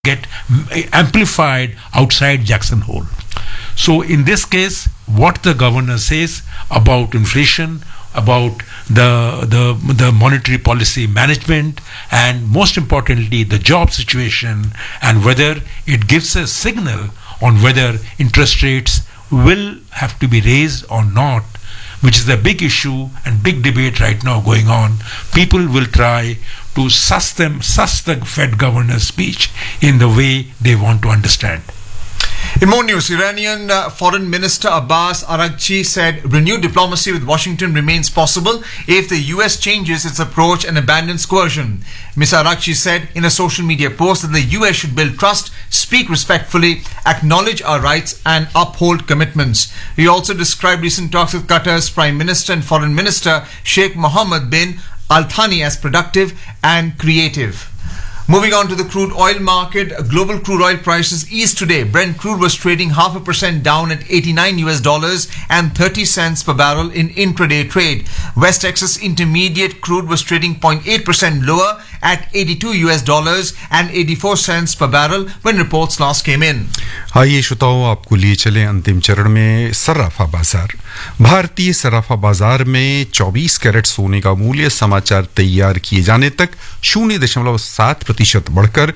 get amplified outside Jackson Hole. So in this case, what the governor says about inflation, about the monetary policy management, and most importantly the job situation, and whether it gives a signal on whether interest rates will have to be raised or not, which is the big issue and big debate right now going on. People will try to suss the Fed governor's speech in the way they want to understand. In more news, Iranian Foreign Minister Abbas Araghchi said renewed diplomacy with Washington remains possible if the US changes its approach and abandons coercion. Mr. Araghchi said in a social media post that the US should build trust, speak respectfully, acknowledge our rights and uphold commitments. He also described recent talks with Qatar's Prime Minister and Foreign Minister Sheikh Mohammed bin Al Thani as productive and creative. Moving on to the crude oil market, global crude oil prices eased today. Brent crude was trading 0.5% down at $89 and 30 cents per barrel in intraday trade. West Texas Intermediate crude was trading 0.8% lower at $82 and 84 cents per barrel when reports last came in. आइए श्रोताओं, आपको लिए चले अंतिम चरण में सर्राफा बाजार। भारतीय सर्राफा बाजार में 24 कैरेट सोने का मूल्य समाचार तैयार किए जाने तक 0.7% बढ़कर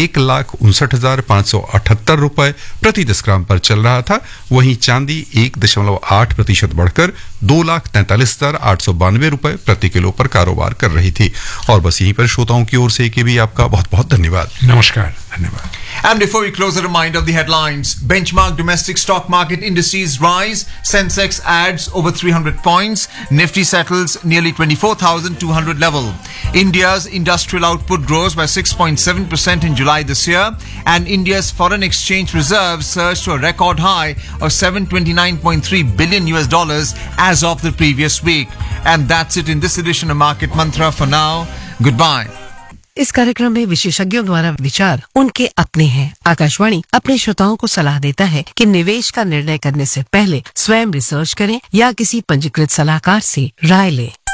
1,59,578 रुपए प्रति 10 ग्राम पर चल रहा था। वहीं चांदी 1.8% बढ़कर 2,43,892 रुपए प्रति किलो पर कारोबार कर रही थी। और बस यहीं पर श्रोताओं की ओर से भी आपका बहुत बहुत धन्यवाद। नमस्कार, धन्यवाद। And before we close, a reminder of the headlines. Benchmark domestic stock market indices rise. Sensex adds over 300 points. Nifty settles nearly 24,200 level. India's industrial output grows by 6.7% in July this year. And India's foreign exchange reserves surged to a record high of $729.3 billion as of the previous week. And that's it in this edition of Market Mantra. For now, goodbye. इस कार्यक्रम में विशेषज्ञों द्वारा विचार उनके अपने हैं। आकाशवाणी अपने श्रोताओं को सलाह देता है कि निवेश का निर्णय करने से पहले स्वयं रिसर्च करें या किसी पंजीकृत सलाहकार से राय लें।